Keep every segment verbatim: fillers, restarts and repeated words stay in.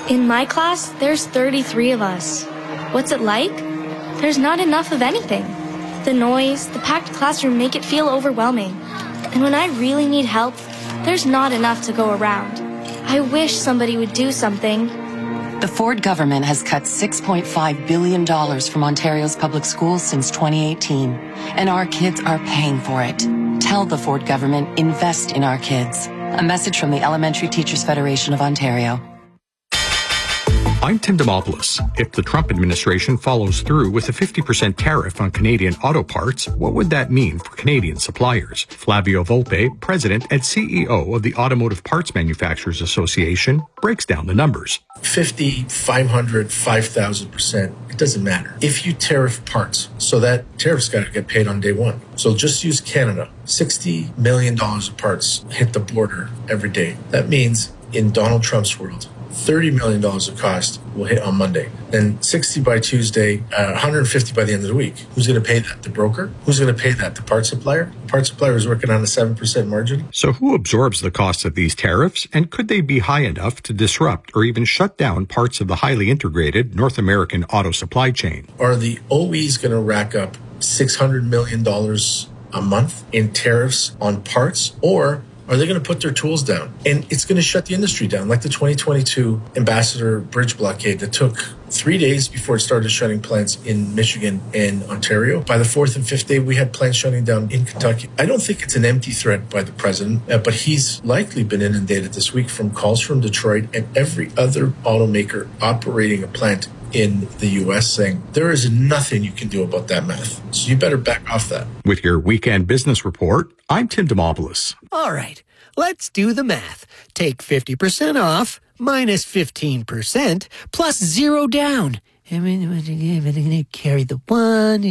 In my class, there's thirty-three of us. What's it like? There's not enough of anything. The noise, the packed classroom make it feel overwhelming. And when I really need help, there's not enough to go around. I wish somebody would do something. The Ford government has cut six point five billion dollars from Ontario's public schools since twenty eighteen, and our kids are paying for it. Tell the Ford government, invest in our kids. A message from the Elementary Teachers Federation of Ontario. I'm Tim Demopoulos. If the Trump administration follows through with a fifty percent tariff on Canadian auto parts, what would that mean for Canadian suppliers? Flavio Volpe, president and C E O of the Automotive Parts Manufacturers Association, breaks down the numbers. fifty, five hundred, five thousand percent, it doesn't matter. If you tariff parts, so that tariff's got to get paid on day one. So just use Canada. sixty million dollars of parts hit the border every day. That means in Donald Trump's world, thirty million dollars of cost will hit on Monday. Then sixty by Tuesday, uh, one hundred fifty by the end of the week. Who's going to pay that? The broker? Who's going to pay that? The part supplier? The part supplier is working on a seven percent margin. So who absorbs the cost of these tariffs, and could they be high enough to disrupt or even shut down parts of the highly integrated North American auto supply chain? Are the O Es going to rack up six hundred million dollars a month in tariffs on parts, or are they going to put their tools down? And it's going to shut the industry down, like the twenty twenty-two Ambassador Bridge blockade that took three days before it started shutting plants in Michigan and Ontario. By the fourth and fifth day, we had plants shutting down in Kentucky. I don't think it's an empty threat by the president, uh, but he's likely been inundated this week from calls from Detroit and every other automaker operating a plant in the U S saying there is nothing you can do about that math. So you better back off that. With your weekend business report, I'm Tim Demopoulos. All right, let's do the math. Take fifty percent off minus fifteen percent plus zero down. Carry the one.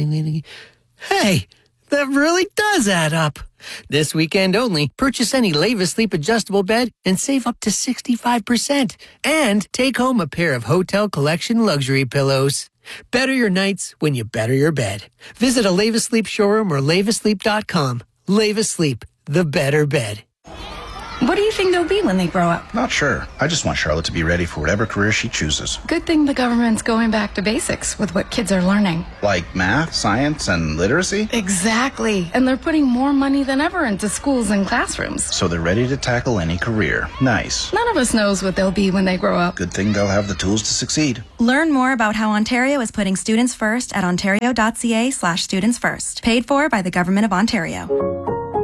Hey, that really does add up. This weekend only, purchase any Leva Sleep adjustable bed and save up to sixty-five percent. And take home a pair of Hotel Collection luxury pillows. Better your nights when you better your bed. Visit a Leva Sleep showroom or leva sleep dot com. Leva Sleep, the better bed. What do you think they'll be when they grow up? Not sure. I just want Charlotte to be ready for whatever career she chooses. Good thing the government's going back to basics with what kids are learning. Like math, science, and literacy? Exactly. And they're putting more money than ever into schools and classrooms. So they're ready to tackle any career. Nice. None of us knows what they'll be when they grow up. Good thing they'll have the tools to succeed. Learn more about how Ontario is putting students first at ontario.ca slash students first. Paid for by the Government of Ontario.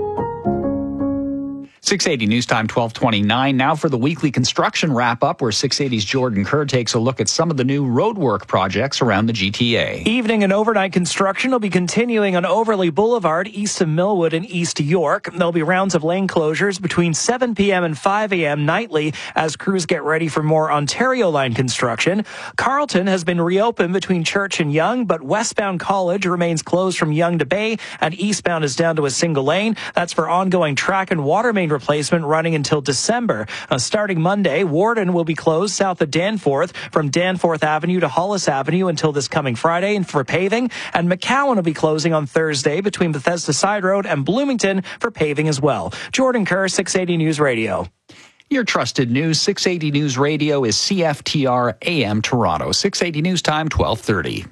six eighty News Time, twelve twenty-nine. Now for the weekly construction wrap-up, where six eighty's Jordan Kerr takes a look at some of the new roadwork projects around the G T A. Evening and overnight construction will be continuing on Overley Boulevard, east of Millwood and east York. There'll be rounds of lane closures between seven p.m. and five a.m. nightly as crews get ready for more Ontario line construction. Carleton has been reopened between Church and Yonge, but westbound College remains closed from Yonge to Bay, and eastbound is down to a single lane. That's for ongoing track and water main replacement running until December. Uh, starting Monday, Warden will be closed south of Danforth from Danforth Avenue to Hollis Avenue until this coming Friday and for paving, and McCowan will be closing on Thursday between Bethesda Side Road and Bloomington for paving as well. Jordan Kerr, six eighty News Radio. Your trusted news, six eighty News Radio is C F T R A M Toronto. six eighty News Time, twelve thirty.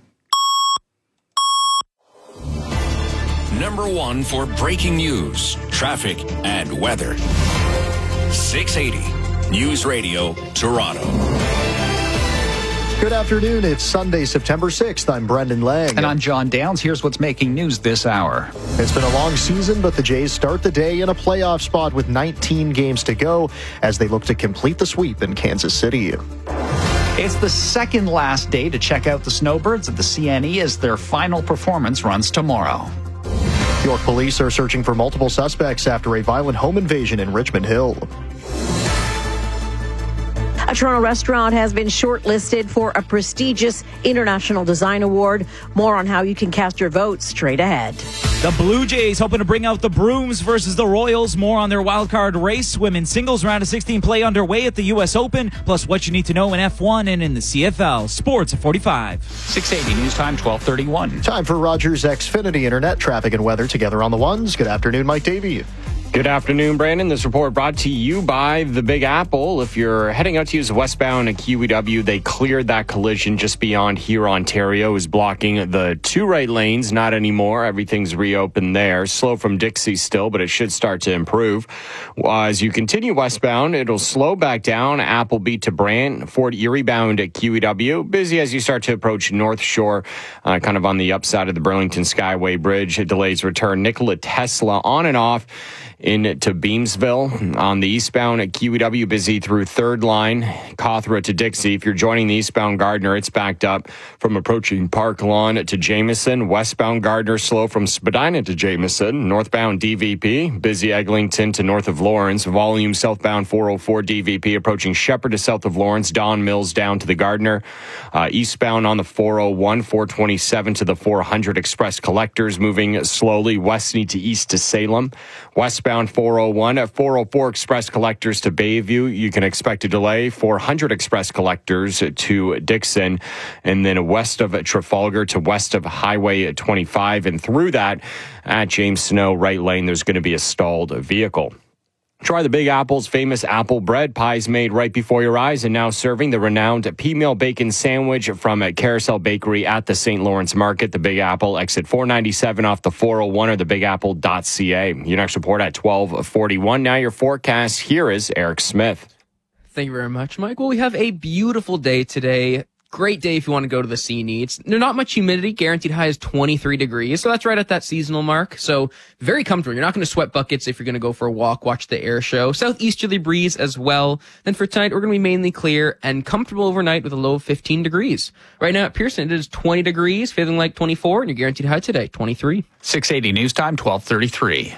Number one for breaking news, traffic, and weather. six eighty News Radio, Toronto. Good afternoon. It's Sunday, September sixth. I'm Brendan Lang. And I'm John Downs. Here's what's making news this hour. It's been a long season, but the Jays start the day in a playoff spot with nineteen games to go as they look to complete the sweep in Kansas City. It's the second last day to check out the Snowbirds at the C N E as their final performance runs tomorrow. York police are searching for multiple suspects after a violent home invasion in Richmond Hill. A Toronto restaurant has been shortlisted for a prestigious International Design Award. More on how you can cast your vote straight ahead. The Blue Jays hoping to bring out the brooms versus the Royals. More on their wildcard race. Women's singles round of sixteen play underway at the U S Open. Plus what you need to know in F one and in the C F L. Sports at forty-five. six eighty News Time, twelve thirty-one. Time for Rogers Xfinity Internet traffic and weather together on the ones. Good afternoon, Mike Davey. Good afternoon, Brandon. This report brought to you by the Big Apple. If you're heading out to use westbound at Q E W, they cleared that collision just beyond here. Ontario is blocking the two right lanes. Not anymore. Everything's reopened there. Slow from Dixie still, but it should start to improve. As you continue westbound, it'll slow back down. Appleby to Brant. Fort Erie bound at Q E W. Busy as you start to approach North Shore, uh, kind of on the upside of the Burlington Skyway Bridge. Delays return. Nikola Tesla on and off into Beamsville. On the eastbound at Q E W, busy through third line, Cawthra to Dixie. If you're joining the eastbound Gardner, it's backed up from approaching Park Lawn to Jameson. Westbound Gardner slow from Spadina to Jameson. Northbound D V P, busy Eglinton to north of Lawrence. Volume southbound four oh four D V P approaching Shepherd to south of Lawrence. Don Mills down to the Gardner. Uh, eastbound on the four oh one, four twenty-seven to the four hundred Express Collectors, moving slowly west to east to Salem. Westbound four oh one at four oh four Express Collectors to Bayview. You can expect a delay. four hundred Express Collectors to Dixon. And then west of Trafalgar to west of Highway twenty-five. And through that, at James Snow right lane, there's going to be a stalled vehicle. Try the Big Apple's famous apple bread pies made right before your eyes and now serving the renowned pea-meal bacon sandwich from Carousel Bakery at the Saint Lawrence Market. The Big Apple, exit four ninety-seven off the four oh one or the big apple dot c a. Your next report at twelve forty-one. Now your forecast. Here is Eric Smith. Thank you very much, Mike. Well, we have a beautiful day today. Great day if you want to go to the sea needs. There's not much humidity. Guaranteed high is twenty-three degrees. So that's right at that seasonal mark. So very comfortable. You're not going to sweat buckets if you're going to go for a walk, watch the air show. Southeasterly breeze as well. Then for tonight, we're going to be mainly clear and comfortable overnight with a low of fifteen degrees. Right now at Pearson, it is twenty degrees, feeling like twenty-four, and your guaranteed high today, twenty-three. six eighty news time, twelve thirty-three.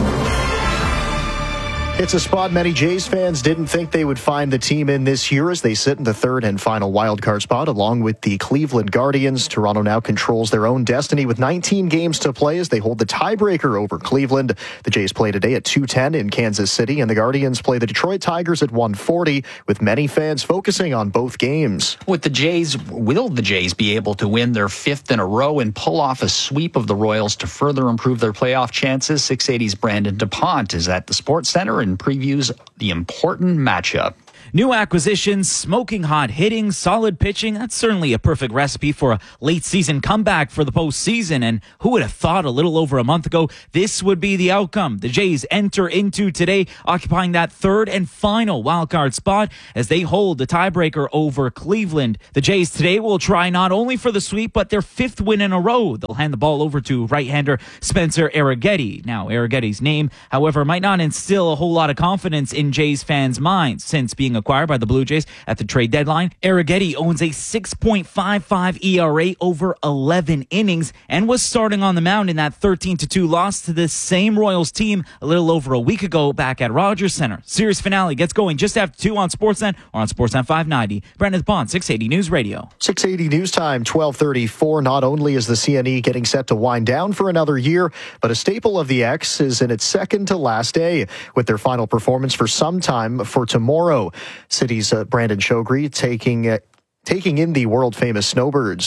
It's a spot many Jays fans didn't think they would find the team in this year as they sit in the third and final wildcard spot along with the Cleveland Guardians. Toronto now controls their own destiny with nineteen games to play as they hold the tiebreaker over Cleveland. The Jays play today at two ten in Kansas City, and the Guardians play the Detroit Tigers at one forty, with many fans focusing on both games. With the Jays, will the Jays be able to win their fifth in a row and pull off a sweep of the Royals to further improve their playoff chances? six eighty's Brandon DuPont is at the Sports Center and previews the important matchup. New acquisitions, smoking hot hitting, solid pitching. That's certainly a perfect recipe for a late season comeback for the postseason. And who would have thought a little over a month ago this would be the outcome? The Jays enter into today occupying that third and final wildcard spot as they hold the tiebreaker over Cleveland. The Jays today will try not only for the sweep, but their fifth win in a row. They'll hand the ball over to right-hander Spencer Arrighetti. Now, Arrighetti's name, however, might not instill a whole lot of confidence in Jays fans' minds since being acquired by the Blue Jays at the trade deadline. Arrighetti owns a six point five five E R A over eleven innings and was starting on the mound in that thirteen to two loss to the same Royals team a little over a week ago back at Rogers Center. Series finale gets going just after two on Sportsnet or on Sportsnet five ninety. Brandon Bond, six eighty News Radio. six eighty News Time, twelve thirty-four. Not only is the C N E getting set to wind down for another year, but a staple of the X is in its second to last day with their final performance for some time for tomorrow. City's uh, Brandon Shogri taking uh, taking in the world-famous Snowbirds.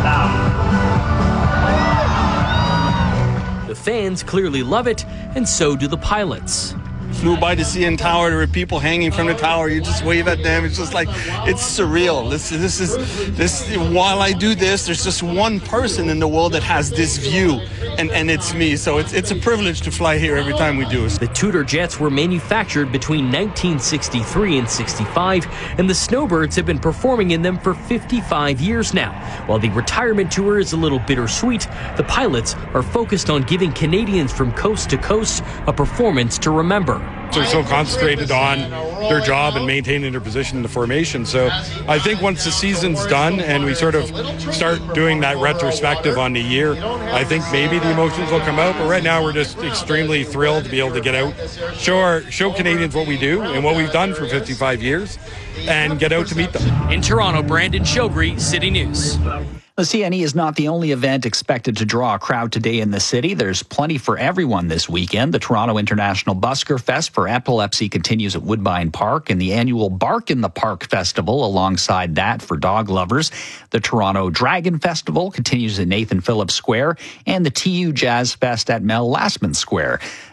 The fans clearly love it, and so do the pilots. Flew by the C N Tower. There were people hanging from the tower. You just wave at them. It's just like, it's surreal. This, this is this. While I do this, there's just one person in the world that has this view, and, and it's me. So it's it's a privilege to fly here every time we do it. The Tudor jets were manufactured between nineteen sixty-three and sixty-five, and the Snowbirds have been performing in them for fifty-five years now. While the retirement tour is a little bittersweet, the pilots are focused on giving Canadians from coast to coast a performance to remember. They're so concentrated on their job and maintaining their position in the formation. So I think once the season's done and we sort of start doing that retrospective on the year, I think maybe the emotions will come out. But right now we're just extremely thrilled to be able to get out, show our show Canadians what we do and what we've done for fifty-five years, and get out to meet them. In Toronto, Brandon Shogri, City News. The C N E is not the only event expected to draw a crowd today in the city. There's plenty for everyone this weekend. The Toronto International Busker Fest for Epilepsy continues at Woodbine Park, and the annual Bark in the Park Festival alongside that for dog lovers. The Toronto Dragon Festival continues at Nathan Phillips Square, and the T U Jazz Fest at Mel Lastman Square.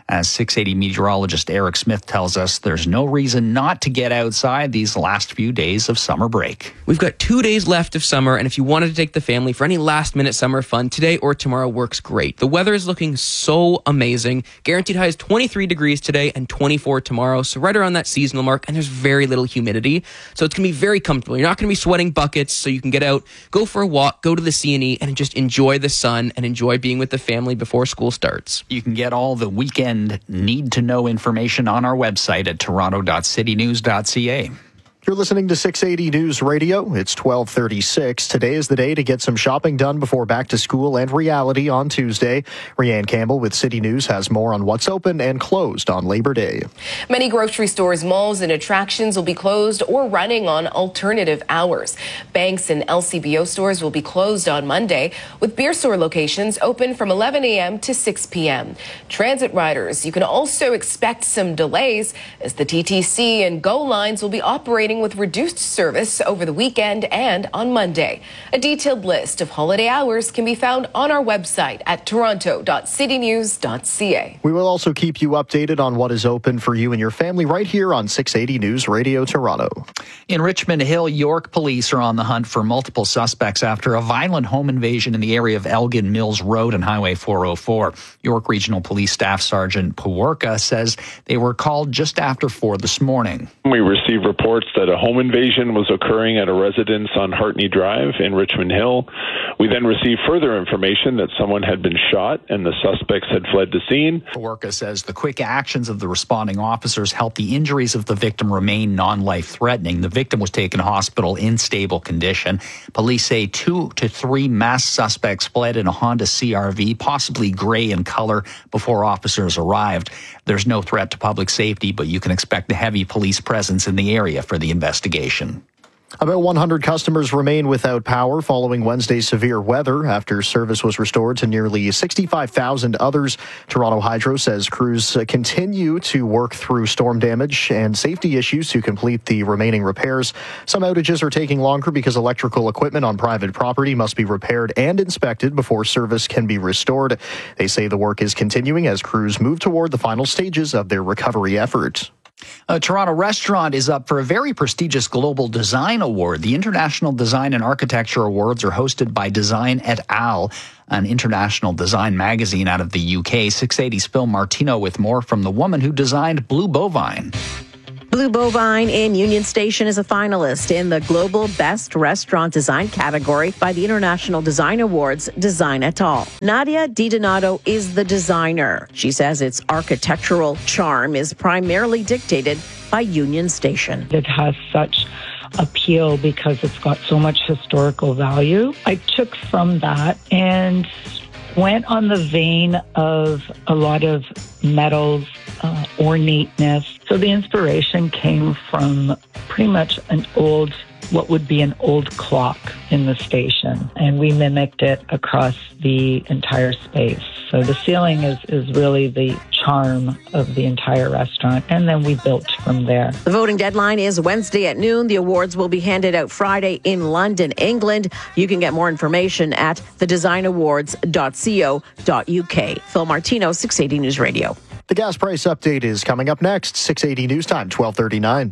As six eighty meteorologist Eric Smith tells us, there's no reason not to get outside these last few days of summer break. We've got two days left of summer, and if you wanted to take the family for any last-minute summer fun, today or tomorrow works great. The weather is looking so amazing. Guaranteed high is twenty-three degrees today and twenty-four tomorrow, so right around that seasonal mark, and there's very little humidity, so it's going to be very comfortable. You're not going to be sweating buckets, so you can get out, go for a walk, go to the C and E, and just enjoy the sun and enjoy being with the family before school starts. You can get all the weekend need-to-know information on our website at toronto dot city news dot c a. You're listening to six eighty News Radio. It's twelve thirty-six. Today is the day to get some shopping done before back to school and reality on Tuesday. Rianne Campbell with City News has more on what's open and closed on Labor Day. Many grocery stores, malls, and attractions will be closed or running on alternative hours. Banks and L C B O stores will be closed on Monday, with beer store locations open from eleven a.m. to six p.m. Transit riders, you can also expect some delays as the T T C and GO lines will be operating with reduced service over the weekend and on Monday. A detailed list of holiday hours can be found on our website at toronto dot city news dot c a. We will also keep you updated on what is open for you and your family right here on six eighty News Radio Toronto. In Richmond Hill, York police are on the hunt for multiple suspects after a violent home invasion in the area of Elgin Mills Road and Highway four oh four. York Regional Police Staff Sergeant Paworka says they were called just after four this morning. We received reports that a home invasion was occurring at a residence on Hartney Drive in Richmond Hill. We then received further information that someone had been shot and the suspects had fled the scene. Paworka says the quick actions of the responding officers helped the injuries of the victim remain non-life-threatening. The victim was taken to hospital in stable condition. Police say two to three masked suspects fled in a Honda C R V, possibly gray in color, before officers arrived. There's no threat to public safety, but you can expect a heavy police presence in the area for the investigation. About one hundred customers remain without power following Wednesday's severe weather after service was restored to nearly sixty-five thousand others. Toronto Hydro says crews continue to work through storm damage and safety issues to complete the remaining repairs. Some outages are taking longer because electrical equipment on private property must be repaired and inspected before service can be restored. They say the work is continuing as crews move toward the final stages of their recovery effort. A Toronto restaurant is up for a very prestigious Global Design Award. The International Design and Architecture Awards are hosted by Design et al., an international design magazine out of the U K. six eighty's Phil Martino with more from the woman who designed Blue Bovine. Blue Bovine in Union Station is a finalist in the Global Best Restaurant Design category by the International Design Awards Design et al. Nadia DiDonato is the designer. She says its architectural charm is primarily dictated by Union Station. It has such appeal because it's got so much historical value. I took from that and went on the vein of a lot of metals, uh, ornateness. So the inspiration came from pretty much an old, what would be an old clock in the station. And we mimicked it across the entire space. So the ceiling is, is really the charm of the entire restaurant. And then we built from there. The voting deadline is Wednesday at noon. The awards will be handed out Friday in London, England. You can get more information at the design awards dot co dot u k. Phil Martino, six eighty News Radio. The gas price update is coming up next. six eighty News Time, twelve thirty-nine.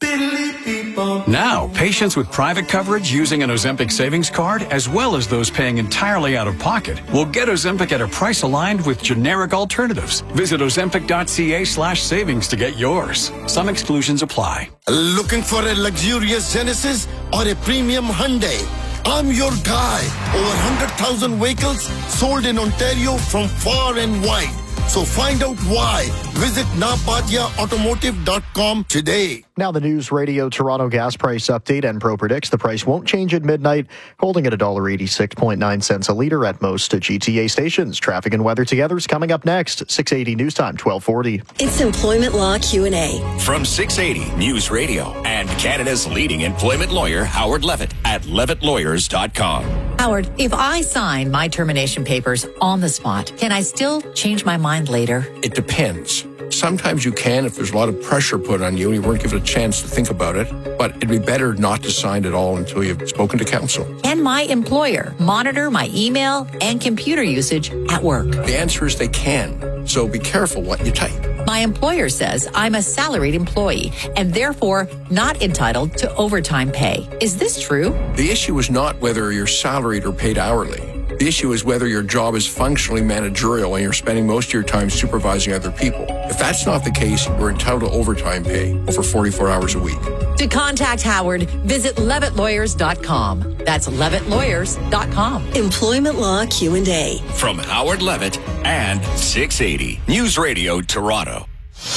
Now, patients with private coverage using an Ozempic savings card, as well as those paying entirely out of pocket, will get Ozempic at a price aligned with generic alternatives. Visit ozempic dot c a slash savings to get yours. Some exclusions apply. Looking for a luxurious Genesis or a premium Hyundai? I'm your guy. Over one hundred thousand vehicles sold in Ontario from far and wide. So find out why. Visit napatia automotive dot com today. Now the News Radio Toronto gas price update. Enpro predicts the price won't change at midnight, holding at one dollar eighty-six point nine cents a litre at most G T A stations. Traffic and weather together is coming up next. six eighty News Time, twelve forty. It's Employment Law Q and A. From six eighty News Radio and Canada's leading employment lawyer, Howard Levitt, at levitt lawyers dot com. Howard, if I sign my termination papers on the spot, can I still change my mind later? It depends. Sometimes you can if there's a lot of pressure put on you and you weren't given a chance to think about it, but it'd be better not to sign at all until you've spoken to counsel. Can my employer monitor my email and computer usage at work? The answer is they can, so be careful what you type. My employer says I'm a salaried employee and therefore not entitled to overtime pay. Is this true? The issue is not whether you're salaried or paid hourly. The issue is whether your job is functionally managerial and you're spending most of your time supervising other people. If that's not the case, you're entitled to overtime pay over forty-four hours a week. To contact Howard, visit levitt lawyers dot com. That's levitt lawyers dot com. Employment Law Q and A. From Howard Levitt and six eighty News Radio Toronto.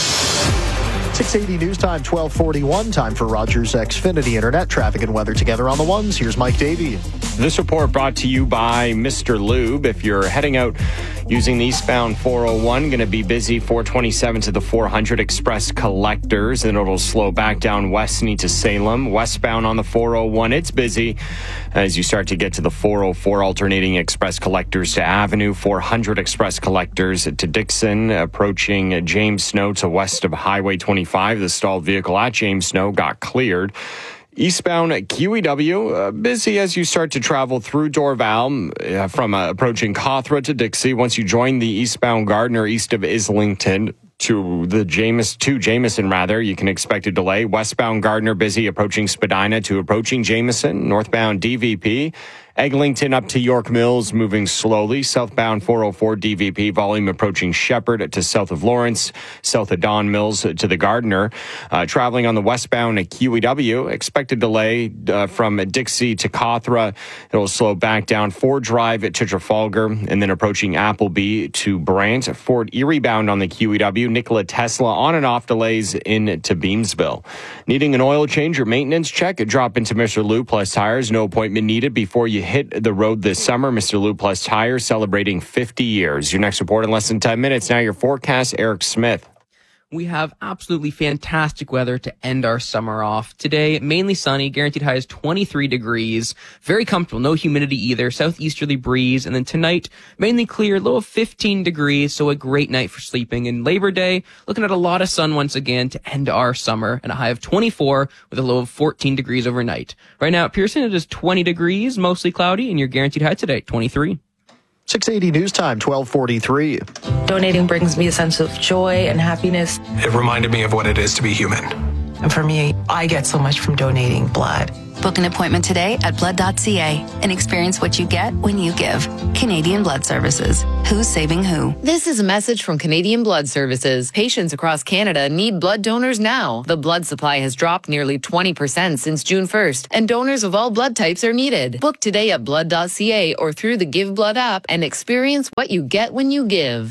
six eighty News Time, twelve forty-one. Time for Rogers Xfinity Internet. Traffic and weather together on the ones. Here's Mike Davey. This report brought to you by Mister Lube. If you're heading out using the eastbound four oh one, going to be busy four twenty-seven to the four hundred express collectors, and it'll slow back down Westney to Salem. Westbound on the four oh one, it's busy as you start to get to the four oh four, alternating express collectors to Avenue, four hundred express collectors to Dixon, approaching James Snow to west of Highway twenty-five. The stalled vehicle at James Snow got cleared. Eastbound Q E W, uh, busy as you start to travel through Dorval uh, from uh, approaching Cawthra to Dixie. Once you join the eastbound Gardner east of Islington to the James to Jameson, rather, you can expect a delay. Westbound Gardner busy approaching Spadina to approaching Jameson. Northbound D V P. Eglinton up to York Mills, moving slowly. Southbound four oh four D V P, volume approaching Shepherd to south of Lawrence, south of Don Mills to the Gardner. Uh, traveling on the westbound Q E W, expect a delay uh, from Dixie to Cawthra. It'll slow back down Ford Drive to Trafalgar, and then approaching Appleby to Brant. Fort Erie bound on the Q E W. Nikola Tesla on and off delays into Beamsville. Needing an oil change or maintenance check? Drop into Mister Lube Plus Tires. No appointment needed before you hit the road this summer. Mister Lube Plus Tires celebrating fifty years. Your next report in less than ten minutes. Now your forecast, Eric Smith. We have absolutely fantastic weather to end our summer off. Today, mainly sunny, guaranteed high is twenty-three degrees. Very comfortable, no humidity either, southeasterly breeze. And then tonight, mainly clear, low of fifteen degrees, so a great night for sleeping. And Labor Day, looking at a lot of sun once again to end our summer, and a high of twenty-four with a low of fourteen degrees overnight. Right now at Pearson, it is twenty degrees, mostly cloudy, and your guaranteed high today, twenty-three. six eighty News Time, twelve forty-three. Donating brings me a sense of joy and happiness. It reminded me of what it is to be human. And for me, I get so much from donating blood. Book an appointment today at blood dot c a and experience what you get when you give. Canadian Blood Services. Who's saving who? This is a message from Canadian Blood Services. Patients across Canada need blood donors now. The blood supply has dropped nearly twenty percent since June first, and donors of all blood types are needed. Book today at blood dot c a or through the Give Blood app and experience what you get when you give.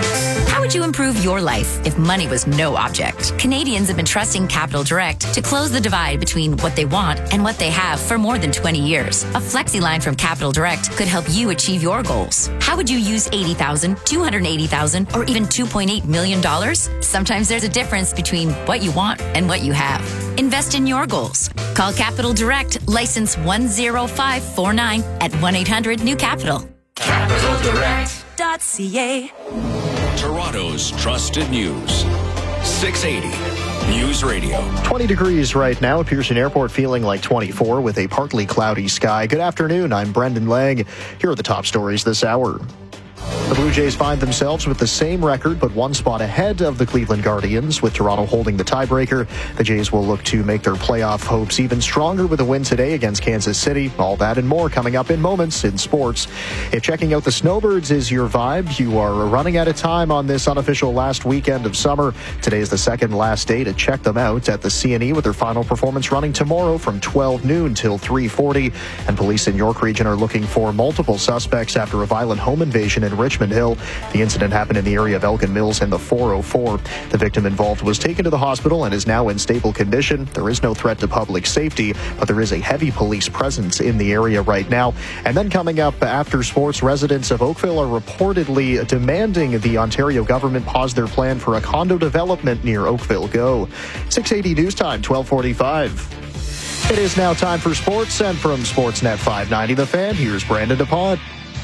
How would you improve your life if money was no object? Canadians have been trusting Capital Direct to close the divide between what they want and what they have for more than twenty years. A flexi line from Capital Direct could help you achieve your goals. How would you use eighty thousand dollars, two hundred eighty thousand dollars, or even two point eight million dollars? Sometimes there's a difference between what you want and what you have. Invest in your goals. Call Capital Direct, license one zero five four nine at one eight hundred new capital. Capital Direct. .ca. Toronto's trusted news. six eighty News Radio. twenty degrees right now at Pearson Airport, feeling like twenty-four with a partly cloudy sky. Good afternoon. I'm Brendan Lang. Here are the top stories this hour. The Blue Jays find themselves with the same record, but one spot ahead of the Cleveland Guardians, with Toronto holding the tiebreaker. The Jays will look to make their playoff hopes even stronger with a win today against Kansas City. All that and more coming up in moments in sports. If checking out the Snowbirds is your vibe, you are running out of time on this unofficial last weekend of summer. Today is the second last day to check them out at the C and E, with their final performance running tomorrow from twelve noon till three forty. And police in York Region are looking for multiple suspects after a violent home invasion in Richmond Hill. The incident happened in the area of Elgin Mills and the four oh four. The victim involved was taken to the hospital and is now in stable condition. There is no threat to public safety, but there is a heavy police presence in the area right now. And then coming up after sports, residents of Oakville are reportedly demanding the Ontario government pause their plan for a condo development near Oakville Go. six eighty News Time, twelve forty-five. It is now time for sports, and from Sportsnet five ninety The Fan, here's Brandon DePont.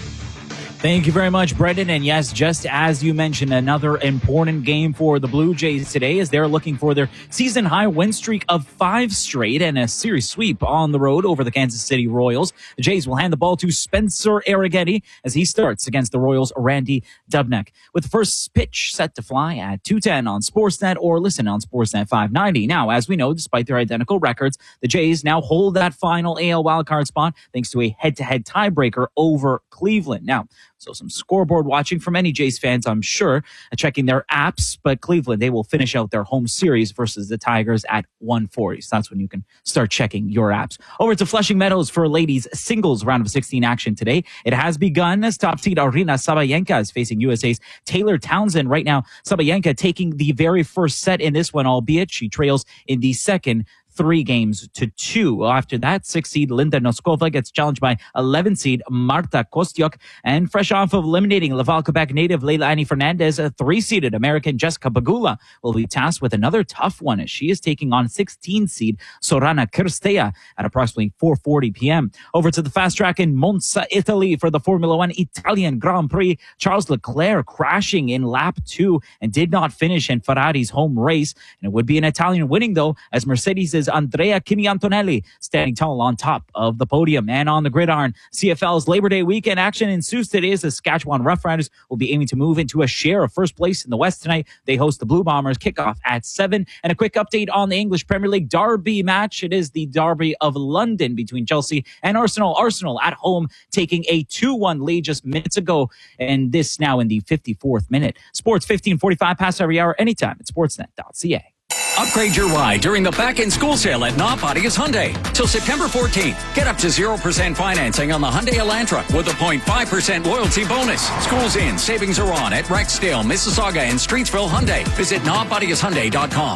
Thank you very much, Brendan. And yes, just as you mentioned, another important game for the Blue Jays today as they're looking for their season-high win streak of five straight and a series sweep on the road over the Kansas City Royals. The Jays will hand the ball to Spencer Arrighetti as he starts against the Royals' Randy Dubnyk. With the first pitch set to fly at two ten on Sportsnet or listen on Sportsnet five ninety. Now, as we know, despite their identical records, the Jays now hold that final A L wildcard spot thanks to a head-to-head tiebreaker over Cleveland. Now, so some scoreboard watching from any Jays fans, I'm sure, checking their apps. But Cleveland, they will finish out their home series versus the Tigers at one forty. So that's when you can start checking your apps. Over to Flushing Meadows for ladies singles round of sixteen action today. It has begun as top seed Aryna Sabalenka is facing U S A's Taylor Townsend. Right now, Sabalenka taking the very first set in this one, albeit she trails in the second three games to two. After that, six seed Linda Noskova gets challenged by eleven seed Marta Kostyuk. And fresh off of eliminating Laval, Quebec native Leilani Fernandez, a three-seeded American Jessica Pegula will be tasked with another tough one as she is taking on sixteen seed Sorana Kirstea at approximately four forty p.m. Over to the fast track in Monza, Italy for the Formula One Italian Grand Prix. Charles Leclerc crashing in lap two and did not finish in Ferrari's home race. And it would be an Italian winning, though, as Mercedes' Andrea Kimi Antonelli standing tall on top of the podium. And on the gridiron, C F L's Labor Day weekend action ensues today as the Saskatchewan Roughriders will be aiming to move into a share of first place in the West tonight. They host the Blue Bombers, kickoff at seven. And a quick update on the English Premier League Derby match. It is the Derby of London between Chelsea and Arsenal. Arsenal at home taking a two one lead just minutes ago, and this now in the fifty-fourth minute. Sports fifteen forty-five past every hour, anytime at sportsnet dot c a. Upgrade your ride during the back-in-school sale at Nobodius Hyundai. Till September fourteenth, get up to zero percent financing on the Hyundai Elantra with a zero point five percent loyalty bonus. Schools in, savings are on at Rexdale, Mississauga, and Streetsville Hyundai. Visit Nobodius Hyundai dot com.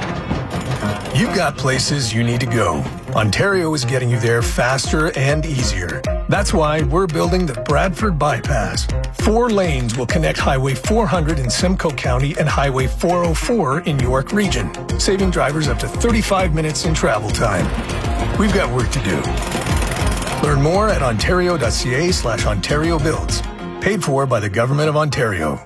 You've got places you need to go. Ontario is getting you there faster and easier. That's why we're building the Bradford Bypass. Four lanes will connect Highway four hundred in Simcoe County and Highway four oh four in York Region, saving drivers up to thirty-five minutes in travel time. We've got work to do. Learn more at ontario.ca slash Ontario Builds. Paid for by the Government of Ontario.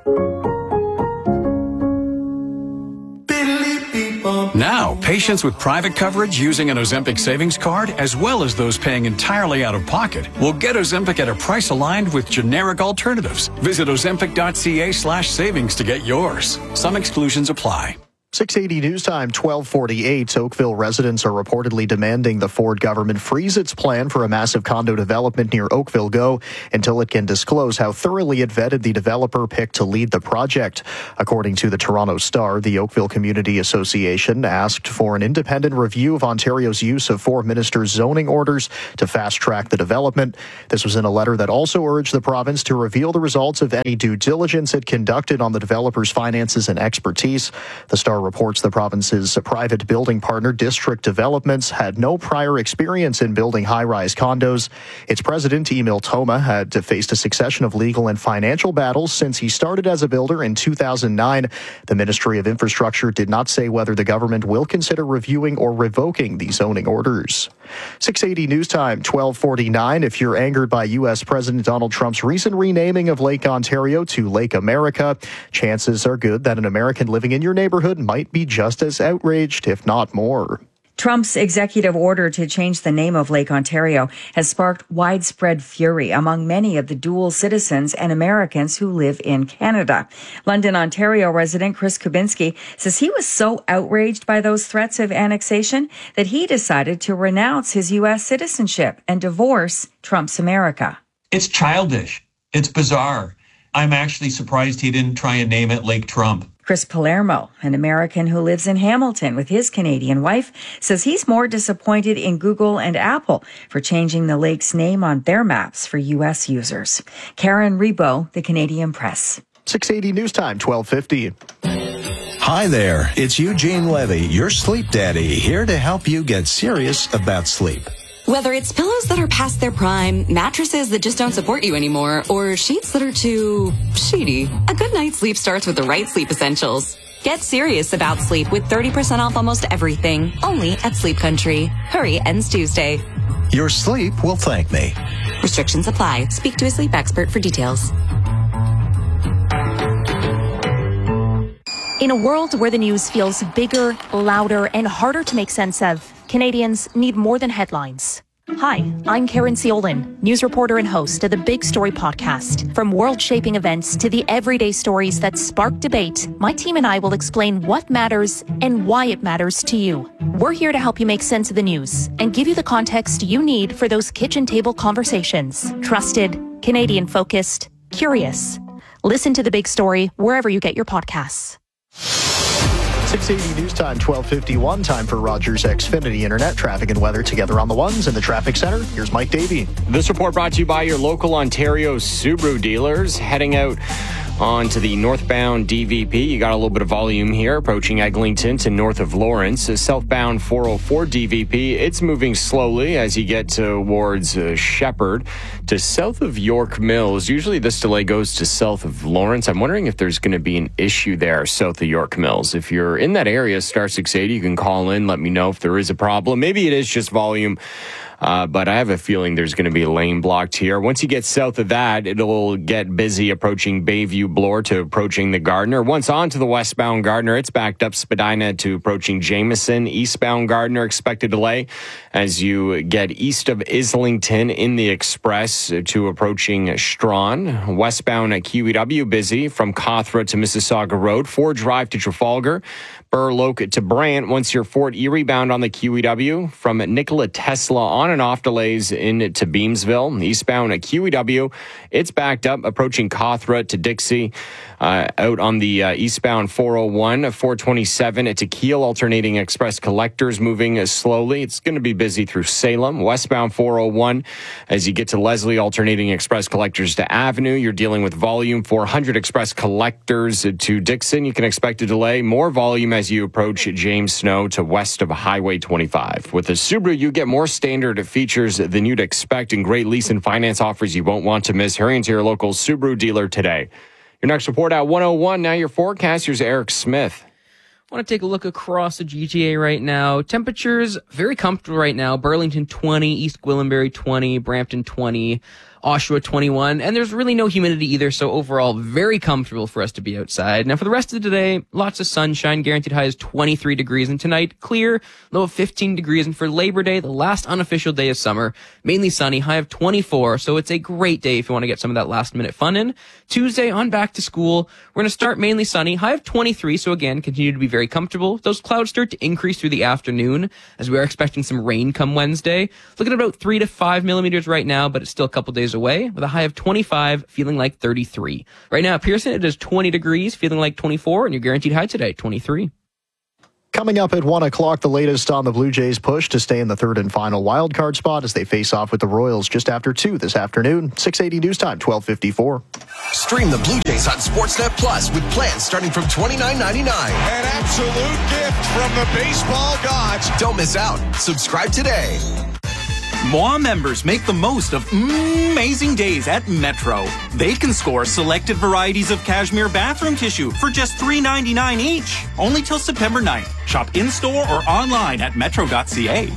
Now, patients with private coverage using an Ozempic savings card, as well as those paying entirely out of pocket, will get Ozempic at a price aligned with generic alternatives. Visit ozempic.ca slash savings to get yours. Some exclusions apply. six eighty News Time, twelve forty-eight. Oakville residents are reportedly demanding the Ford government freeze its plan for a massive condo development near Oakville Go until it can disclose how thoroughly it vetted the developer picked to lead the project. According to the Toronto Star, the Oakville Community Association asked for an independent review of Ontario's use of four ministers' zoning orders to fast-track the development. This was in a letter that also urged the province to reveal the results of any due diligence it conducted on the developer's finances and expertise. The Star reports the province's private building partner, District Developments, had no prior experience in building high-rise condos. Its president, Emil Toma, had faced a succession of legal and financial battles since he started as a builder in two thousand nine. The Ministry of Infrastructure did not say whether the government will consider reviewing or revoking the zoning orders. six eighty News Time, twelve forty-nine. If you're angered by U S President Donald Trump's recent renaming of Lake Ontario to Lake America, chances are good that an American living in your neighborhood might be just as outraged, if not more. Trump's executive order to change the name of Lake Ontario has sparked widespread fury among many of the dual citizens and Americans who live in Canada. London, Ontario resident Chris Kubinski says he was so outraged by those threats of annexation that he decided to renounce his U S citizenship and divorce Trump's America. It's childish. It's bizarre. I'm actually surprised he didn't try and name it Lake Trump. Chris Palermo, an American who lives in Hamilton with his Canadian wife, says he's more disappointed in Google and Apple for changing the lake's name on their maps for U S users. Karen Rebo, The Canadian Press. six eighty News Time, twelve fifty. Hi there, it's Eugene Levy, your sleep daddy, here to help you get serious about sleep. Whether it's pillows that are past their prime, mattresses that just don't support you anymore, or sheets that are too sheety, a good night's sleep starts with the right sleep essentials. Get serious about sleep with thirty percent off almost everything, only at Sleep Country. Hurry ends Tuesday. Your sleep will thank me. Restrictions apply. Speak to a sleep expert for details. In a world where the news feels bigger, louder, and harder to make sense of, Canadians need more than headlines. Hi, I'm Karen Ciolin, news reporter and host of the Big Story podcast. From world-shaping events to the everyday stories that spark debate, my team and I will explain what matters and why it matters to you. We're here to help you make sense of the news and give you the context you need for those kitchen table conversations. Trusted, Canadian-focused, curious. Listen to The Big Story wherever you get your podcasts. six eighty News Time, twelve fifty-one. Time for Rogers Xfinity Internet. Traffic and weather together on the ones in the traffic center. Here's Mike Davey. This report brought to you by your local Ontario Subaru dealers. Heading out on to the northbound D V P. You got a little bit of volume here approaching Eglinton to north of Lawrence. Uh, southbound four oh four D V P, it's moving slowly as you get towards uh, Shepherd to south of York Mills. Usually this delay goes to south of Lawrence. I'm wondering if there's going to be an issue there south of York Mills. If you're in that area, star six eighty, you can call in, let me know if there is a problem. Maybe it is just volume. Uh, but I have a feeling there's going to be a lane blocked here. Once you get south of that, it'll get busy approaching Bayview Bloor to approaching the Gardiner. Once onto the westbound Gardiner, it's backed up Spadina to approaching Jameson. Eastbound Gardiner, expected delay as you get east of Islington in the express to approaching Strawn. Westbound at Q E W, busy from Cawthra to Mississauga Road. Ford Drive to Trafalgar. Burloak to Brant. Once you're Fort Erie bound on the Q E W, from Nikola Tesla on and off delays into Beamsville. Eastbound at Q E W, it's backed up approaching Cawthra to Dixie. Uh, out on the uh, eastbound four oh one, four twenty-seven to Kiel, alternating express collectors moving slowly. It's going to be busy through Salem. Westbound four oh one, as you get to Leslie, alternating express collectors to Avenue. You're dealing with volume. four hundred express collectors to Dixon. You can expect a delay. More volume as you approach James Snow to west of Highway twenty-five. With the Subaru, you get more standard features than you'd expect and great lease and finance offers you won't want to miss. Hurry into your local Subaru dealer today. Your next report at one oh one. Now your forecast. Here's Eric Smith. I want to take a look across the G T A right now. Temperatures very comfortable right now. Burlington twenty, East Gwillimbury twenty, Brampton twenty, Oshawa twenty-one, and there's really no humidity either, so overall very comfortable for us to be outside. Now for the rest of the day, lots of sunshine, guaranteed high is twenty-three degrees, and tonight clear, low of fifteen degrees, and for Labor Day, the last unofficial day of summer, mainly sunny, high of twenty-four, so it's a great day if you want to get some of that last minute fun in. Tuesday on back to school, we're going to start mainly sunny, high of twenty-three, so again, continue to be very comfortable. Those clouds start to increase through the afternoon, as we are expecting some rain come Wednesday. Looking at about three to five millimeters right now, but it's still a couple days away, with a high of twenty-five, feeling like thirty-three. Right now at Pearson, it is twenty degrees, feeling like twenty-four, and your guaranteed high today, twenty-three. Coming up at one o'clock, the latest on the Blue Jays' push to stay in the third and final wildcard spot as they face off with the Royals just after two this afternoon. six eighty News Time, twelve fifty-four. Stream the Blue Jays on Sportsnet Plus with plans starting from twenty-nine ninety-nine. An absolute gift from the baseball gods. Don't miss out. Subscribe today. M O A members make the most of amazing days at Metro. They can score selected varieties of cashmere bathroom tissue for just three ninety-nine each. Only till September ninth. Shop in-store or online at metro dot c a.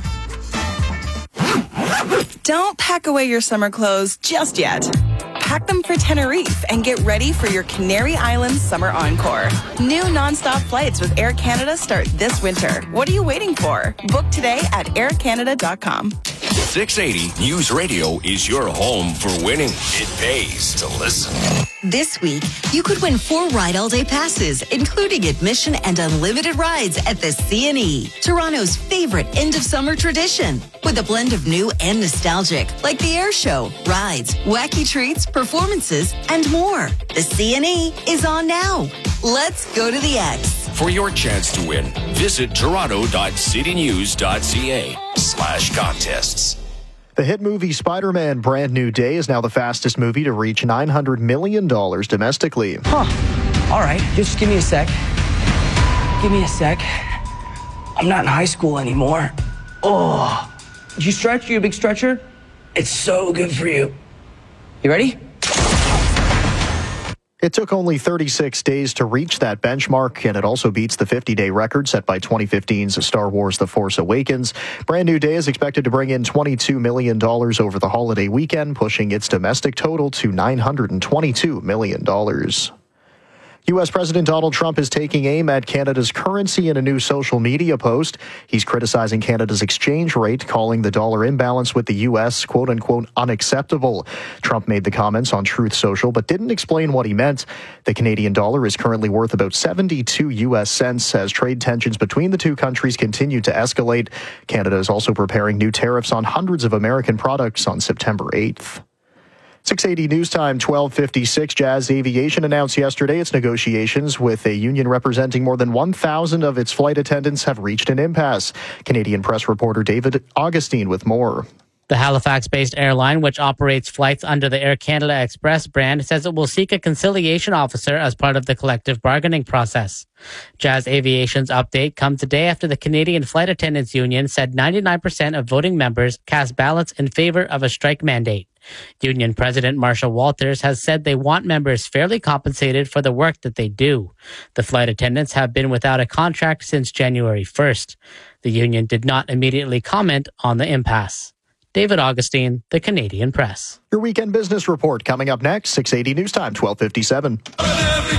Don't pack away your summer clothes just yet. Pack them for Tenerife and get ready for your Canary Islands summer encore. New nonstop flights with Air Canada start this winter. What are you waiting for? Book today at air canada dot com. six eighty News Radio is your home for winning. It pays to listen. This week, you could win four Ride All Day passes, including admission and unlimited rides at the C and E, Toronto's favorite end-of-summer tradition. With a blend of new and nostalgic, like the air show, rides, wacky treats, performances, and more. The C and E is on now. Let's go to the X. For your chance to win, visit toronto dot city news dot c a slash contests. The hit movie Spider-Man Brand New Day is now the fastest movie to reach nine hundred million dollars domestically. Huh. All right, just give me a sec. Give me a sec. I'm not in high school anymore. Oh, did you stretch? You a big stretcher? It's so good for you. You ready? It took only thirty-six days to reach that benchmark, and it also beats the fifty-day record set by twenty fifteen's Star Wars The Force Awakens. Brand New Day is expected to bring in twenty-two million dollars over the holiday weekend, pushing its domestic total to nine hundred twenty-two million dollars. U S President Donald Trump is taking aim at Canada's currency in a new social media post. He's criticizing Canada's exchange rate, calling the dollar imbalance with the U S, quote-unquote, unacceptable. Trump made the comments on Truth Social, but didn't explain what he meant. The Canadian dollar is currently worth about seventy-two U S cents as trade tensions between the two countries continue to escalate. Canada is also preparing new tariffs on hundreds of American products on September eighth. six eighty News Time, twelve fifty-six. Jazz Aviation announced yesterday its negotiations with a union representing more than one thousand of its flight attendants have reached an impasse. Canadian press reporter David Augustine with more. The Halifax-based airline, which operates flights under the Air Canada Express brand, says it will seek a conciliation officer as part of the collective bargaining process. Jazz Aviation's update comes a day after the Canadian Flight Attendants Union said ninety-nine percent of voting members cast ballots in favor of a strike mandate. Union President Marsha Walters has said they want members fairly compensated for the work that they do. The flight attendants have been without a contract since January first. The union did not immediately comment on the impasse. David Augustine, The Canadian Press. Your weekend business report coming up next, six eighty News Time, twelve fifty-seven.